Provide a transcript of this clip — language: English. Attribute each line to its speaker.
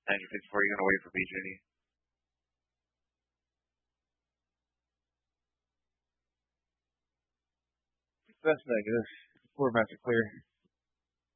Speaker 1: 96 4, you're going to wait for BJ.
Speaker 2: That's negative. Four match clear.